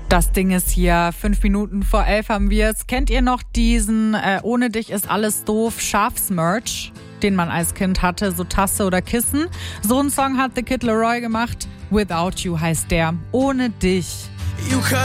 Das Ding ist hier, 5 Minuten vor 11 haben wir es. Kennt ihr noch diesen Ohne dich ist alles doof Schafsmerch, den man als Kind hatte, so Tasse oder Kissen? So einen Song hat The Kid Laroi gemacht. Without You heißt der. Ohne dich.